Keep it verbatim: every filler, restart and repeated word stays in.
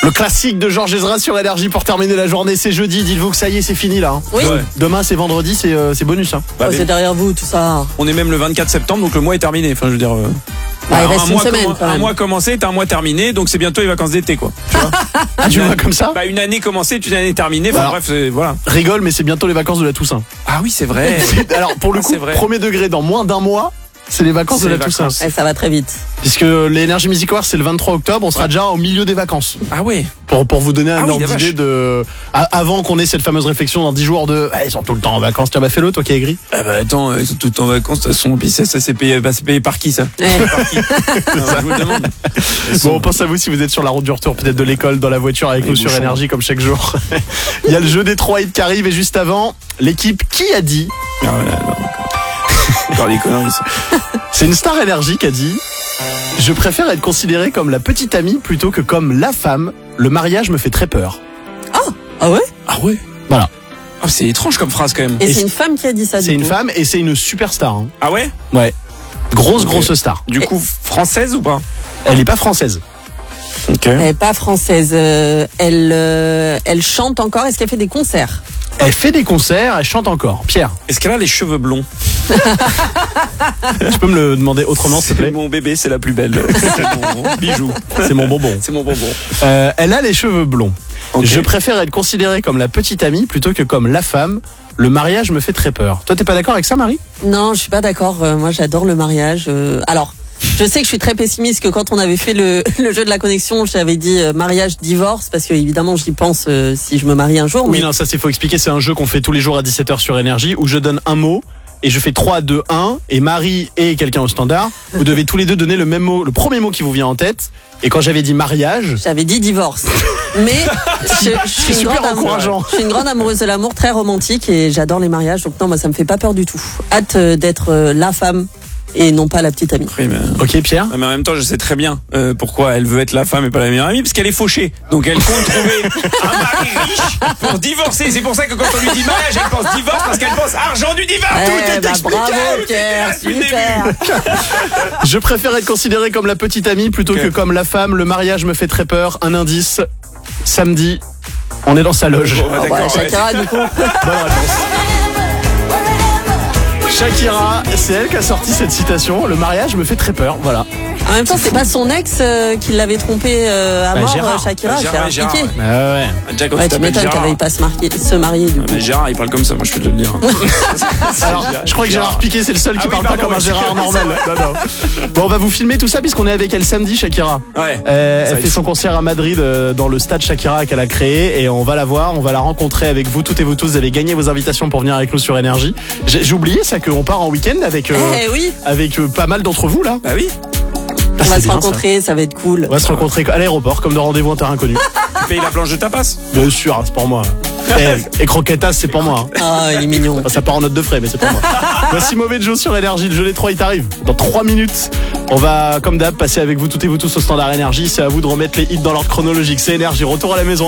Le classique de Georges Ezra sur Énergie pour terminer la journée. C'est jeudi, dites-vous que ça y est, c'est fini là. Hein. Oui. Ouais. Demain c'est vendredi, c'est, euh, c'est bonus. Hein. Bah, oh, c'est derrière vous tout ça. On est même le vingt-quatre septembre, donc le mois est terminé. Enfin, je veux dire. Euh... Bah, il Alors, reste un une mois semaine commen- quand même. Un mois commencé, t'as un mois terminé, donc c'est bientôt les vacances d'été, quoi. Tu vois Ah, tu vois comme ça? Bah, une année commencée, une année terminée. Enfin, Alors, bref, c'est- voilà. Rigole, mais c'est bientôt les vacances de la Toussaint. Ah oui, c'est vrai. Alors pour le Ah, coup, c'est vrai. premier degré, dans moins d'un mois, c'est les vacances C'est de la les Toussaint. vacances. Eh, ça va très vite. Puisque l'Energy Music Awards c'est le vingt-trois octobre, on sera déjà au milieu des vacances. Ah ouais. Pour, pour vous donner un Ah oui, ordre la d'idée vache. de... A- Avant qu'on ait cette fameuse réflexion dans dix jours de... Ah, ils sont tout le temps en vacances, tiens bah fais-le toi qui as gris. Ah bah attends, ils sont tout le temps en vacances, de toute façon, puis ça, ça c'est payé, bah, c'est payé par qui ça Eh. Par qui Non, je vous le demande. Bon, on pense à vous si vous êtes sur la route du retour, peut-être de l'école, dans la voiture avec Les nous sur bouchons. Énergie comme chaque jour. Il y a le jeu des trois hits qui arrive et juste avant, l'équipe Qui a dit. Ah ouais, là, là, encore. Encore des conneries, ça. C'est une star Énergie qui a dit: je préfère être considérée comme la petite amie plutôt que comme la femme. Le mariage me fait très peur. Ah ouais. Ah ouais. Voilà. Ah, c'est étrange comme phrase quand même. Et, Et c'est c'est- une femme qui a dit ça. C'est du une coup. femme et c'est une superstar. Hein. Ah ouais. Ouais. Grosse, Ok. grosse star. Du coup, française ou pas? Elle est pas française. Ok. Elle est pas française. euh, elle, euh, elle chante encore. Est-ce qu'elle fait des concerts? Elle fait des concerts, elle chante encore. Pierre, Est-ce qu'elle a les cheveux blonds? tu peux me le demander autrement s'il te C'est plaît? mon bébé, c'est la plus belle. C'est mon bijou. C'est mon bonbon. C'est mon bonbon. Euh, elle a les cheveux blonds. Ok. Je préfère être considérée comme la petite amie plutôt que comme la femme. Le mariage me fait très peur. Toi, t'es pas d'accord avec ça, Marie? Non, je suis pas d'accord. Euh, moi, j'adore le mariage. Euh, alors, je sais que je suis très pessimiste. Que quand on avait fait le, le jeu de la connexion, j'avais dit euh, mariage, divorce, parce que évidemment, j'y pense euh, si je me marie un jour. Oui, mais- non, ça c'est faut expliquer. C'est un jeu qu'on fait tous les jours à dix-sept heures sur Énergie où je donne un mot et je fais trois, deux, un et Marie et quelqu'un au standard. Vous devez tous les deux donner le même mot, le premier mot qui vous vient en tête. Et quand j'avais dit mariage, J'avais dit divorce. Mais je, je suis une super grande amou- encourageant. je suis une grande amoureuse de l'amour, très romantique, et j'adore les mariages. Donc non, moi, ça me fait pas peur du tout. Hâte euh, d'être euh, la femme et non pas la petite amie. Oui, mais... ok Pierre. Ah, mais en même temps, je sais très bien euh, pourquoi elle veut être la femme et pas la meilleure amie, parce qu'elle est fauchée. Donc elle compte trouver un mari riche pour divorcer. C'est pour ça que quand on lui dit mariage, elle pense divorce, parce qu'elle pense argent du divorce. Eh, Tout est bah, expliqué, bravo tout est Pierre, là depuis le super. début. Je préfère être considérée comme la petite amie plutôt Ok. que comme la femme. Le mariage me fait très peur. Un indice. Samedi, on est dans sa loge. Bon, bah, Ah, d'accord, bah, ouais. Shakira, du coup. Bonne réponse. Shakira, c'est elle qui a sorti cette citation. Le mariage me fait très peur. Voilà. En même temps, c'est pas son ex euh, qui l'avait trompé euh, à Bah, mort, Gérard. euh, Shakira, Bah, Gérard, c'est Gérard, Piqué. ouais. Ah ouais. Déjà, quand Ouais, tu tu t'appelles m'étonnes qu'elle Gérard. n'avait pas se marier, se marier du coup. Mais Gérard, il parle comme ça, moi je peux te le dire. Alors, je crois que Gérard Piqué, c'est le seul qui Ah oui, parle pardon, pas comme un ouais, Gérard c'est normal. Non, non. Bon, on va vous filmer tout ça puisqu'on est avec elle samedi, Shakira. Ouais. Euh, Ça elle va fait être son fou. concert à Madrid euh, dans le stade Shakira qu'elle a créé et on va la voir, on va la rencontrer avec vous toutes et vous tous. Vous allez gagner vos invitations pour venir avec nous sur Énergie. J'ai j'ai oublié ça qu'on part en week-end avec euh, Eh oui, avec euh, pas mal d'entre vous là. Bah oui. Ah, on va c'est se bien, rencontrer, ça. va être cool. ça. On va se rencontrer à l'aéroport comme de rendez-vous en terrain inconnu. Tu payes la planche de tapas. Bien sûr, hein, c'est pour moi. Et, et croquetas, c'est pour moi. hein. Ah, il est mignon. Enfin, ça part en note de frais, mais c'est pour moi. Voici Mauvais Joe sur Énergie. Le jeu des trois, il t'arrive dans trois minutes. On va, comme d'hab, passer avec vous toutes et vous tous au standard Énergie. C'est à vous de remettre les hits dans l'ordre chronologique. C'est Énergie. Retour à la maison.